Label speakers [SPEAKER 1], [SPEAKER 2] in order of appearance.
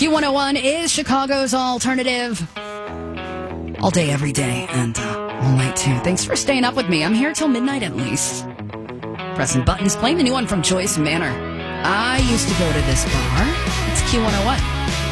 [SPEAKER 1] Q101 is Chicago's alternative. All day, every day, and all night, too. Thanks for staying up with me. I'm here till midnight at least. Pressing buttons, playing the new one from Joyce Manor. I used to go to this bar. It's Q101.